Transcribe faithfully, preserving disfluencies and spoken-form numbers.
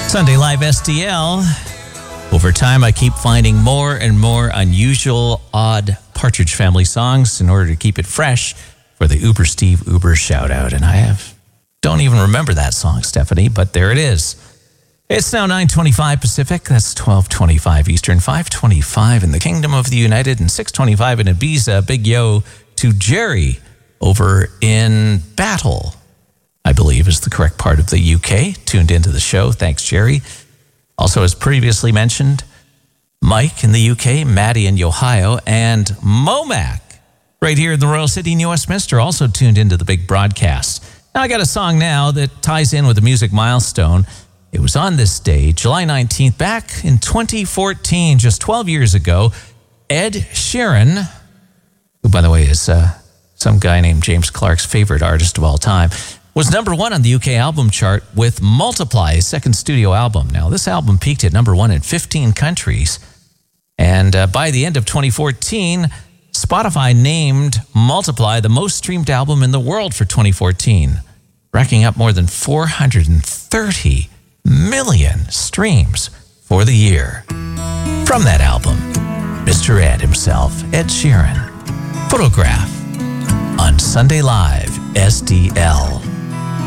Sunday Live S D L. Over time, I keep finding more and more unusual, odd Partridge Family songs in order to keep it fresh for the Uber Steve Uber shout out. And I have don't even remember that song, Stephanie, but there it is. It's now nine twenty-five Pacific. That's twelve twenty-five Eastern, five twenty-five in the Kingdom of the United, and six twenty-five in Ibiza. Big yo to Jerry over in Battle, I believe is the correct part of the U K, tuned into the show. Thanks, Jerry. Also, as previously mentioned, Mike in the U K, Maddie in Ohio, and Momac right here in the Royal City, New Westminster, also tuned into the big broadcast. Now, I got a song now that ties in with the music milestone. It was on this day, July nineteenth, back in twenty fourteen, just twelve years ago. Ed Sheeran, who, by the way, is uh, some guy named James Clark's favorite artist of all time, was number one on the U K album chart with Multiply, his second studio album. Now, this album peaked at number one in fifteen countries. And uh, by the end of twenty fourteen, Spotify named Multiply the most streamed album in the world for twenty fourteen, racking up more than four hundred thirty million streams for the year. From that album, Mister Ed himself, Ed Sheeran, Photograph on Sunday Live S D L.